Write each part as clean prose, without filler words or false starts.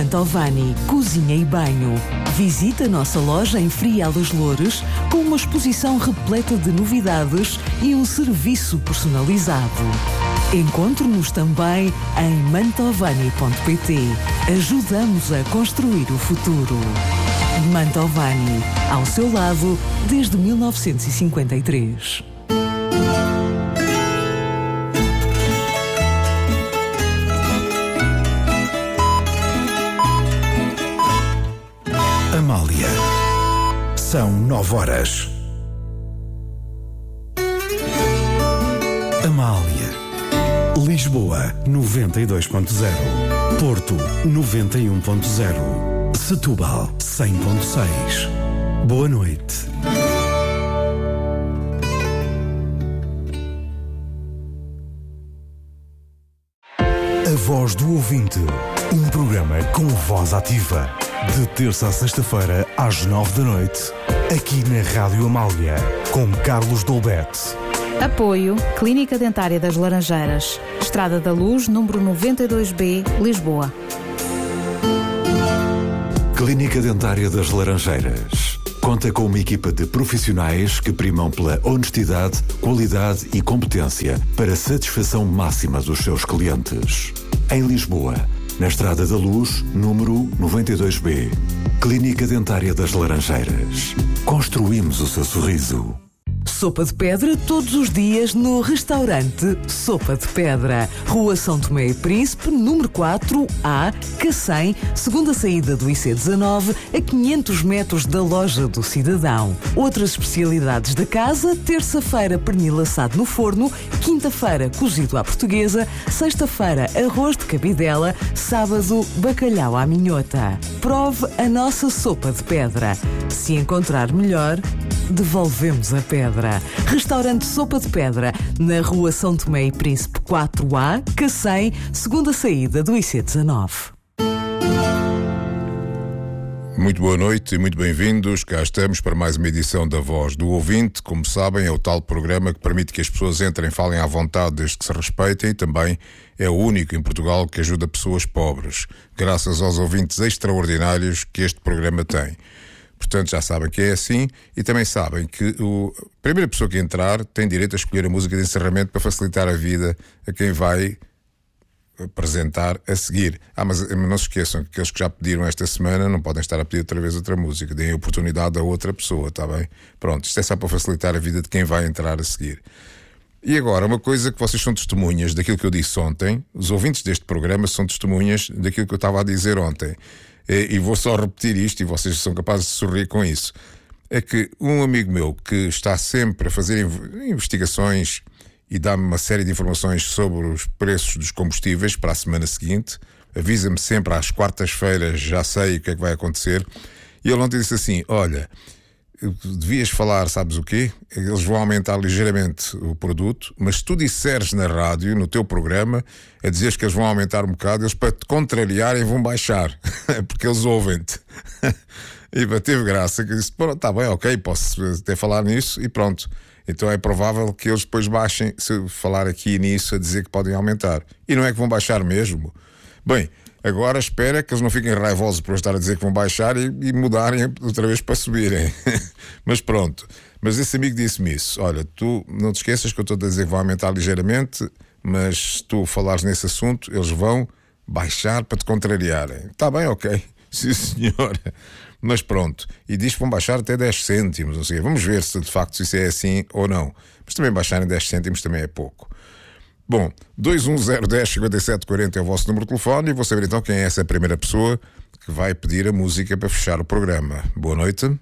Mantovani, cozinha e banho. Visita a nossa loja em Frial dos Loures com uma exposição repleta de novidades e um serviço personalizado. Encontre-nos também em mantovani.pt. Ajudamos a construir o futuro. Mantovani, ao seu lado desde 1953. Amália. São 9 horas. Amália. Lisboa 92.0. Porto 91.0. Setúbal 100.6. Boa noite. A Voz do Ouvinte. Um programa com voz ativa. De terça a sexta-feira, às 9 da noite, aqui na Rádio Amália, com Carlos Dolbete. Apoio Clínica Dentária das Laranjeiras, Estrada da Luz, número 92B, Lisboa. Clínica Dentária das Laranjeiras. Conta com uma equipa de profissionais que primam pela honestidade, qualidade e competência para a satisfação máxima dos seus clientes. Em Lisboa, na Estrada da Luz, número 92B. Clínica Dentária das Laranjeiras. Construímos o seu sorriso. Sopa de Pedra todos os dias no restaurante Sopa de Pedra. Rua São Tomé e Príncipe, número 4A, Cacém, segunda saída do IC19, a 500 metros da loja do Cidadão. Outras especialidades da casa: terça-feira pernil assado no forno, quinta-feira cozido à portuguesa, sexta-feira arroz de cabidela, sábado bacalhau à minhota. Prove a nossa Sopa de Pedra. Se encontrar melhor, devolvemos a pedra. Restaurante Sopa de Pedra, na Rua São Tomé e Príncipe 4A, Cacém, segunda saída do IC19. Muito boa noite e muito bem-vindos. Cá estamos para mais uma edição da Voz do Ouvinte. Como sabem, é o tal programa que permite que as pessoas entrem e falem à vontade desde que se respeitem, e também é o único em Portugal que ajuda pessoas pobres, graças aos ouvintes extraordinários que este programa tem. Portanto, já sabem que é assim, e também sabem que a primeira pessoa que entrar tem direito a escolher a música de encerramento para facilitar a vida a quem vai apresentar a seguir. Mas não se esqueçam que aqueles que já pediram esta semana não podem estar a pedir outra vez outra música. Deem a oportunidade a outra pessoa, está bem? Pronto, isto é só para facilitar a vida de quem vai entrar a seguir. E agora, uma coisa que vocês são testemunhas daquilo que eu disse ontem, os ouvintes deste programa são testemunhas daquilo que eu estava a dizer ontem. E vou só repetir isto e vocês são capazes de sorrir com isso. É que um amigo meu que está sempre a fazer investigações e dá-me uma série de informações sobre os preços dos combustíveis para a semana seguinte, avisa-me sempre às quartas-feiras, já sei o que é que vai acontecer, e ele ontem disse assim: olha, devias falar, sabes o quê? Eles vão aumentar ligeiramente o produto, mas se tu disseres na rádio, no teu programa, a dizeres que eles vão aumentar um bocado, eles, para te contrariarem, vão baixar, porque eles ouvem-te. E teve graça, que disse: pronto, está bem, ok, posso até falar nisso, e pronto. Então é provável que eles depois baixem, se falar aqui nisso, a dizer que podem aumentar. E não é que vão baixar mesmo. Bem, agora espera que eles não fiquem raivosos por eu estar a dizer que vão baixar e mudarem outra vez para subirem. Mas pronto. Mas esse amigo disse-me isso: olha, tu não te esqueças que eu estou a dizer que vão aumentar ligeiramente, mas se tu falares nesse assunto, eles vão baixar para te contrariarem. Está bem, ok. Sim, senhora. Mas pronto. E diz que vão baixar até 10 cêntimos. Não sei. Vamos ver se de facto isso é assim ou não. Mas também baixarem 10 cêntimos também é pouco. Bom, 210-57-40 é o vosso número de telefone, e vou saber então quem é essa primeira pessoa que vai pedir a música para fechar o programa. Boa noite.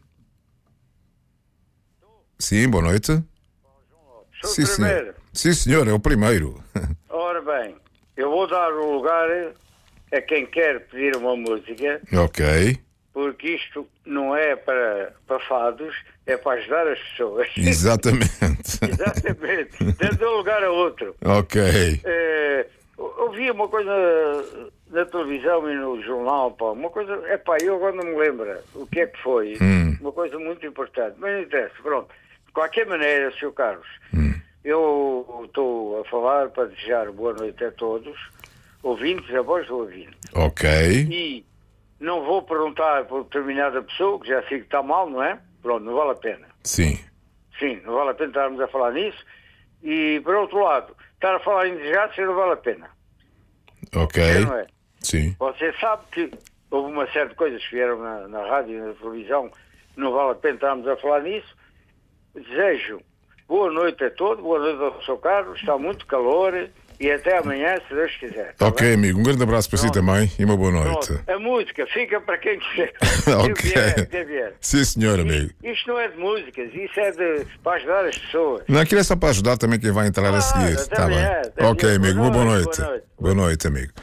Sim, boa noite. Sou o primeiro. Sim, senhor, é o primeiro. Ora bem, eu vou dar o lugar a quem quer pedir uma música. Ok. Porque isto não é para fados, é para ajudar as pessoas. Exatamente. Exatamente. Dando um lugar a outro. Ok. Ouvi uma coisa na televisão e no jornal, pá, uma coisa, eu agora não me lembro o que é que foi. Uma coisa muito importante, mas não interessa, pronto. De qualquer maneira, Sr. Carlos, eu estou a falar para desejar boa noite a todos, ouvintes, a voz do ouvinte. Ok. E não vou perguntar por determinada pessoa, que já sei que está mal, não é? Pronto, não vale a pena. Sim. Sim, não vale a pena estarmos a falar nisso. E, por outro lado, estar a falar em desgaste não vale a pena. Ok. Não é? Sim. Você sabe que houve uma série de coisas que vieram na rádio e na televisão, não vale a pena estarmos a falar nisso. Desejo boa noite a todos, boa noite ao Sr. Carlos, está muito calor e até amanhã, se Deus quiser. Tá Ok, bem? amigo, um grande abraço para si também e uma boa noite. Pronto. A música fica para quem quiser. Ok. Quem vier. Sim, senhor, amigo. Isto não é de músicas, isso é para ajudar as pessoas. Não, aquilo é só para ajudar também quem vai entrar a seguir. até Tá amanhã, bem. até Ok, amanhã. amigo, uma boa noite. Boa noite. Boa noite, amigo.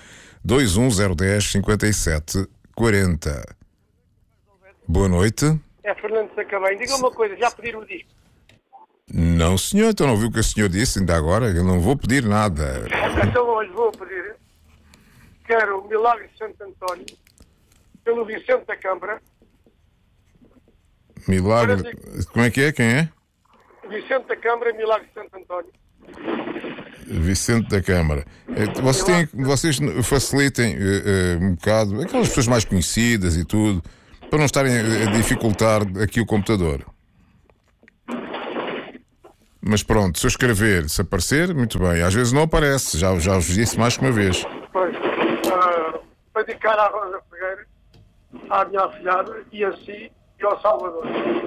210105740. Boa noite. É Fernando Sacabém. Diga uma coisa, já pediram o disco? Não, senhor, então não viu o que o senhor disse ainda agora? Eu não vou pedir nada. Então hoje vou pedir. Quero o Milagre de Santo António, pelo Vicente da Câmara. Milagre. Como é que é? Quem é? Vicente da Câmara, Milagre de Santo António. Vicente da Câmara. Vocês facilitem um bocado aquelas pessoas mais conhecidas e tudo, para não estarem a dificultar aqui o computador. Mas pronto, se eu escrever, se aparecer, muito bem. Às vezes não aparece, já vos disse mais que uma vez. Pois, para dedicar à Rosa Ferreira, à minha afilhada, e a si e ao Salvador.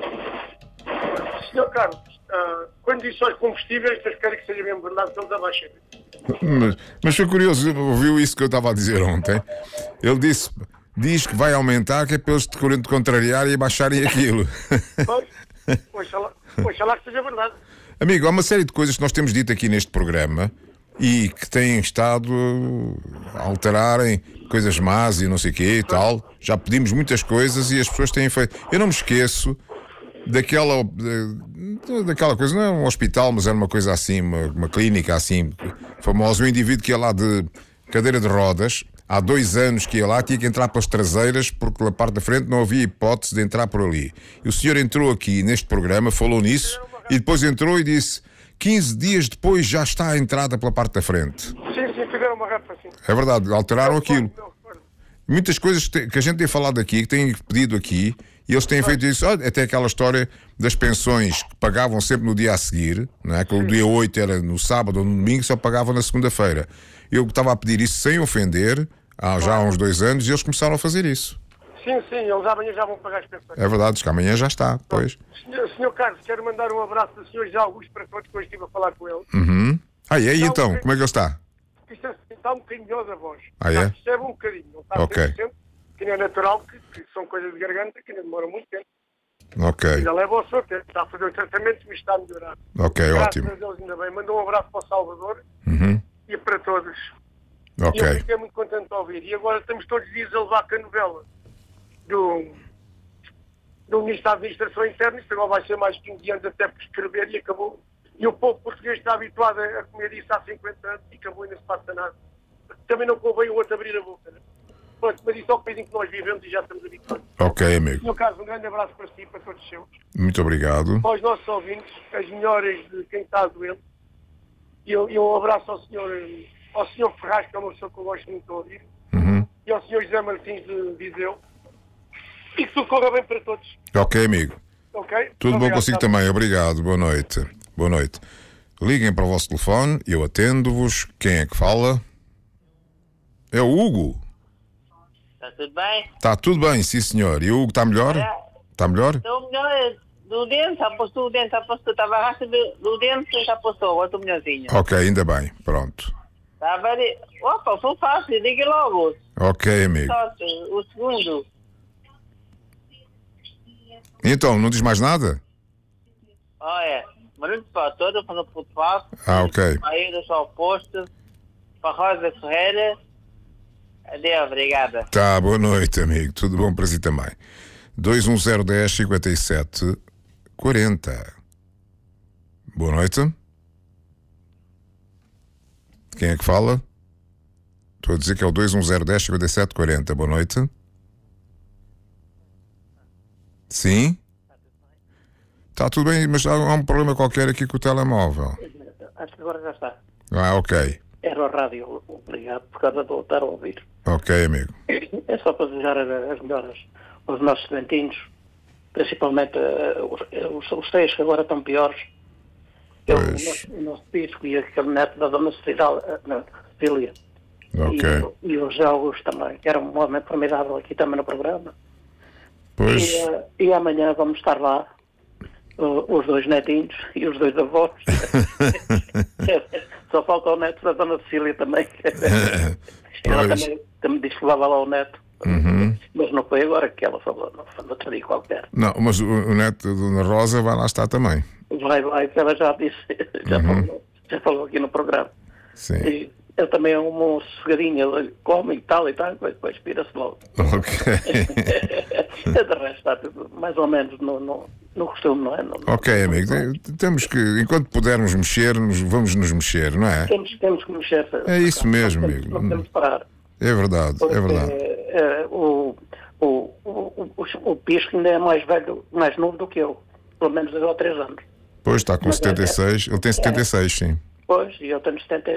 Senhor Carlos, quando disse aos combustíveis, vocês querem que seja mesmo verdade que eles abaixem. Mas foi curioso, ouviu isso que eu estava a dizer ontem? Ele diz que vai aumentar, que é para eles te contrariarem e baixarem aquilo. Pois, oxalá que seja verdade. Amigo, há uma série de coisas que nós temos dito aqui neste programa e que têm estado a alterarem coisas más e não sei o quê e tal. Já pedimos muitas coisas e as pessoas têm feito. Eu não me esqueço daquela coisa, não é um hospital, mas era uma coisa assim, uma clínica assim, famosa. Um indivíduo que ia lá de cadeira de rodas, há 2 anos que ia lá, tinha que entrar pelas traseiras porque pela parte da frente não havia hipótese de entrar por ali. E o senhor entrou aqui neste programa, falou nisso e depois entrou e disse 15 dias depois já está a entrada pela parte da frente. Sim, fizeram uma rapa assim. É verdade, alteraram aquilo. Muitas coisas que a gente tem falado aqui, que têm pedido aqui, e eles têm feito isso. Até aquela história das pensões que pagavam sempre no dia a seguir, não é? Que o dia 8 era no sábado ou no domingo, só pagavam na segunda-feira. Eu estava a pedir isso sem ofender, já há uns 2 anos, e eles começaram a fazer isso. Sim, eles amanhã já vão pagar as pensões. É verdade, diz que amanhã já está, pois. Senhor Carlos, quero mandar um abraço ao Sr. José Augusto para todos, que hoje estive a falar com ele. Uhum. E aí então, como é que ele está? Isto está um bocadinho melhor da voz. É? Percebe um bocadinho, não está 100%, que não é natural, que são coisas de garganta que ainda demoram muito tempo. Ok. Ainda leva o seu tempo, está a fazer o tratamento, mas está a melhorar. Ok, graças ótimo. Graças a Deus, ainda bem. Manda um abraço para o Salvador e para todos. Ok. E eu fiquei muito contente de ouvir. E agora estamos todos os dias a levar com a novela do Ministro da Administração Interna. Isto agora vai ser mais de 15 anos até por escrever e acabou. E o povo português está habituado a comer isso há 50 anos e acabou e não se passa nada. Também não convém o outro abrir a boca, né? Pronto, mas isso é o país em que nós vivemos e já estamos habituados. Ok, amigo. No caso, um grande abraço para si e para todos os seus. Muito obrigado. Para os nossos ouvintes, as melhoras de quem está doente. E um abraço ao senhor Ferraz, que é uma pessoa que eu gosto muito de ouvir. E ao senhor José Martins de Viseu. E que tudo corra bem para todos. Ok, amigo. Ok? Tudo bom consigo também, obrigado. Boa noite. Boa noite. Liguem para o vosso telefone, eu atendo-vos. Quem é que fala? É o Hugo. Está tudo bem? Está tudo bem, sim senhor. E o Hugo está melhor? Está melhor? Estou melhor do dente, já postou o dente, já postou. Estava a raça do dente, já postou, agora estou melhorzinho. Ok, ainda bem, pronto. Estava ali. Opa, foi fácil, diga logo. Ok, amigo. O segundo. Então, não diz mais nada? Olha, barulho para toda, para o puto fácil. Ok. Para ir ao posto, para a Rosa Ferreira. Adeus, obrigada. Tá, boa noite, amigo. Tudo bom para si também. 210105740. Boa noite. Quem é que fala? Estou a dizer que é o 210105740. Boa noite. Sim? Está tudo bem, mas há um problema qualquer aqui com o telemóvel. Acho que agora já está. Ok. Era o rádio, obrigado, por causa de eu estar a ouvir. Ok, amigo. É só para desejar as melhoras aos nossos estudantinhos, principalmente os 6 que agora estão piores. O nosso bispo e aquele neto da dona Cecília. Ok. E o José Augusto também, que era um homem formidável aqui também no programa. Pois. E amanhã vamos estar lá, os 2 netinhos e os 2 avós. Só falta o neto da dona Cecília também. Ela também disse que levava lá o neto. Mas não foi agora que ela falou, não foi no outro dia qualquer. Não, mas o neto da Dona Rosa vai lá estar também. Vai, que ela já disse, já falou aqui no programa. Sim. E ele também é um sossegadinho, ele come e tal, depois vira-se logo. Ok. De resto está tudo mais ou menos no costume, não é? Ok, amigo, temos que, enquanto pudermos mexer, vamos nos mexer, não é? Temos que mexer. É isso mesmo, amigo. Não podemos parar. É verdade, é verdade. O Pisco ainda é mais velho, mais novo do que eu, pelo menos 2 ou 3 anos. Pois, está com 76, ele tem 76, sim. Pois, e eu tenho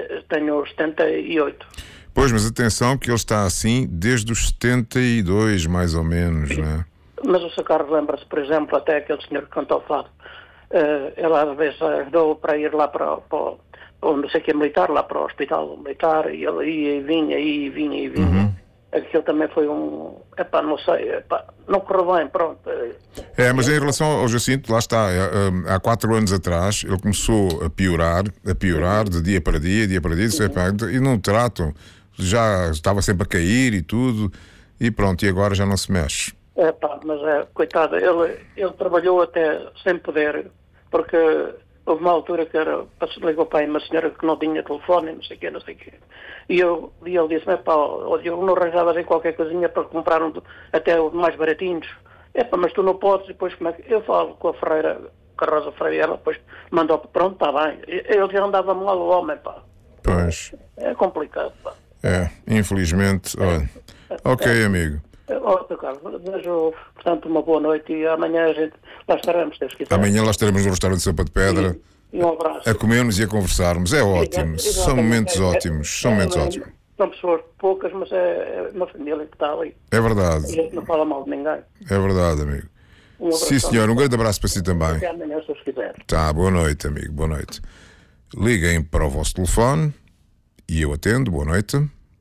78. Pois, mas atenção que ele está assim desde os 72, mais ou menos, não é? Mas o Sr. Carlos lembra-se, por exemplo, até aquele senhor que cantou o fado. Ele às vezes ajudou para ir lá para não sei o que é militar, lá para o hospital militar, e ele ia e vinha. Aquilo também foi não sei, não correu bem, pronto. Mas em relação ao Jacinto, lá está, há 4 anos atrás, ele começou a piorar de dia para dia, e não o tratam, já estava sempre a cair e tudo, e pronto, e agora já não se mexe. Mas coitado, ele trabalhou até sem poder, porque houve uma altura que ligou para aí uma senhora que não tinha telefone, não sei o quê. E ele disse, eu não arranjava aí qualquer coisinha para comprar até os mais baratinhos. Mas tu não podes, depois como é que... Eu falo com a Rosa Freire, ela depois mandou, pronto, está bem. Ele já andava mal o homem, Pois. É complicado, infelizmente, olha. Ok, amigo. Carlos, desejo, portanto, uma boa noite e amanhã a gente lá estaremos, Deus quiser. Amanhã lá estaremos no restaurante Sopa de Pedra. E um abraço. A comermos e a conversarmos. É ótimo. São momentos ótimos. São momentos ótimos. São pessoas poucas, mas é uma família que está ali. É verdade. A gente não fala mal de ninguém. É verdade, amigo. Sim, senhor. Um grande abraço para si também. Até amanhã, se Deus quiser. Tá, boa noite, amigo. Boa noite. Liguem para o vosso telefone e eu atendo. Boa noite.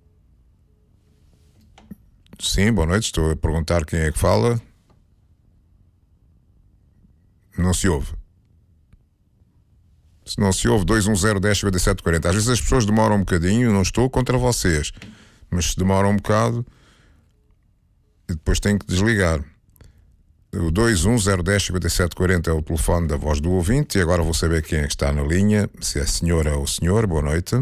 Sim, boa noite. Estou a perguntar quem é que fala. Não se ouve. Se não se ouve, 210-10-57-40. Às vezes as pessoas demoram um bocadinho, não estou contra vocês, mas se demoram um bocado, e depois tenho que desligar. O 210-57-40 é o telefone da voz do ouvinte, e agora vou saber quem é que está na linha, se é senhora ou senhor. Boa noite.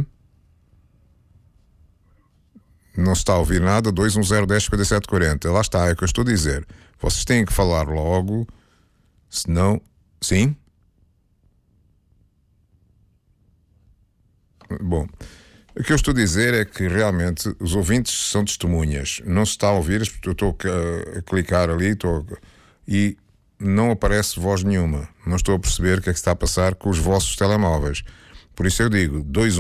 Não se está a ouvir nada. 210-57-40. Lá está, é o que eu estou a dizer. Vocês têm que falar logo, senão... Sim? Bom, o que eu estou a dizer é que realmente os ouvintes são testemunhas. Não se está a ouvir, eu estou a clicar ali e não aparece voz nenhuma. Não estou a perceber o que é que está a passar com os vossos telemóveis. Por isso eu digo,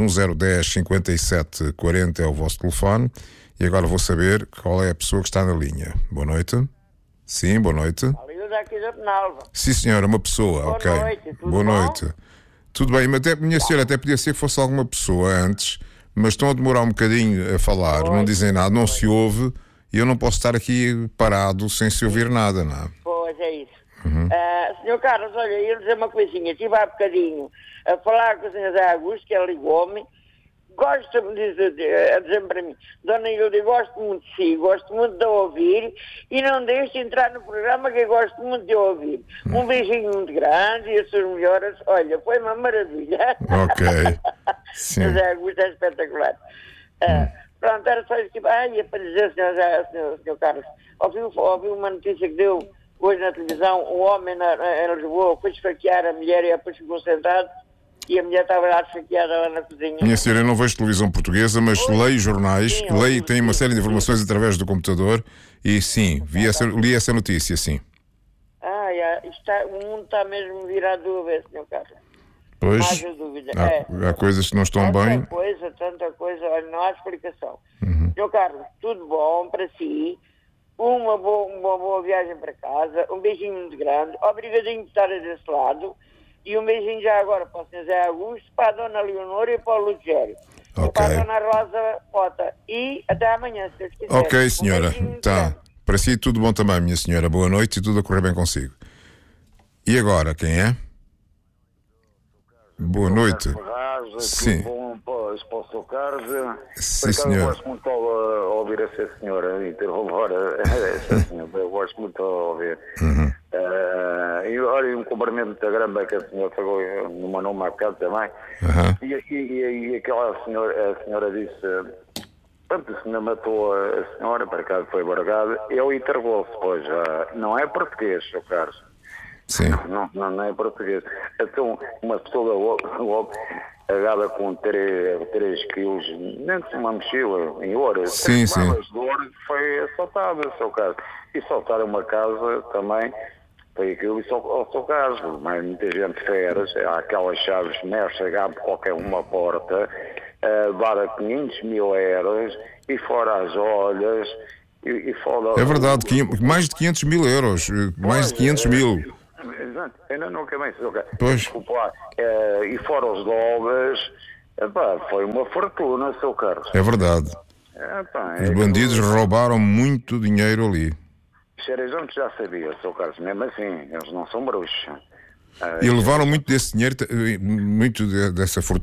210-57-40 é o vosso telefone e agora vou saber qual é a pessoa que está na linha. Boa noite. Sim, boa noite. Sim, senhora, uma pessoa, boa ok. Noite, boa noite. Tudo bem, mas minha senhora, até podia ser que fosse alguma pessoa antes, mas estão a demorar um bocadinho a falar, não dizem nada, não se ouve, e eu não posso estar aqui parado sem se ouvir nada, não é? Pois é isso. Senhor Carlos, olha, eu ia dizer uma coisinha, estive há bocadinho a falar com o Sr. José Augusto, que ele ligou-me, gosto de dizer para mim, Dona Hilda, gosto muito de si, gosto muito de ouvir e não deixe entrar no programa que eu gosto muito de ouvir. Um beijinho muito grande e as suas melhoras. Olha, foi uma maravilha. Ok. Sim. José Augusto é espetacular. Pronto, era só isso que ia para dizer, Sr. Carlos, ouvi uma notícia que deu hoje na televisão, um homem em Lisboa foi esfaquear a mulher e depois ficou sentado. E a mulher estava lá esfaqueada lá na cozinha. Minha senhora, eu não vejo televisão portuguesa, mas leio jornais, tenho uma série de informações através do computador e sim, li essa notícia, sim. O mundo está mesmo virado do avesso, Sr. Carlos. Pois, não haja dúvida. há coisas que não estão bem. Tanta coisa, olha, não há explicação. Senhor Carlos, tudo bom para si, uma boa viagem para casa, um beijinho muito grande, obrigadinho por estar desse lado, e um beijinho já agora para o Sr. Zé Augusto, para a Dona Leonor e para o Lugério. Ok. Para a Dona Rosa Pota. E até amanhã, se Deus quiser. Ok, senhora. Tá. Para si tudo bom também, minha senhora. Boa noite e tudo a correr bem consigo. E agora, quem é? Boa noite. Sim. Bom para o seu Carlos. Sim, senhor. Eu gosto muito de ouvir essa senhora e ter agora essa senhora. Eu gosto muito de ouvir. E olha, um cumprimento muito grande que a senhora pegou numa nome há bocado também. E aquela senhora, a senhora disse, pronto, o senhor matou a senhora, para cá foi bargada, ele entregou-se, pois, não é português, seu Carlos. Sim. Não é português. Então, uma pessoa logo agarra com 3 quilos, dentro de uma mochila, em ouro. Sim. De ouro foi assaltada, seu Carlos. E saltaram uma casa também. Foi aquilo e ao seu caso, mas muita gente feras, há aquelas chaves mestre, abre qualquer uma porta, vale 500 mil euros e fora as olhas e fora... É verdade, mais de 500 mil euros, mais de 500 mil. Exato, ainda não acabei, seu caso. Pois. Desculpa lá, e fora os dólares, foi uma fortuna, seu Carlos. É verdade. Os bandidos roubaram muito dinheiro ali. Xerazonte já sabia, seu Carlos, mesmo assim, eles não são bruxos. E levaram muito desse dinheiro, muito dessa fortuna.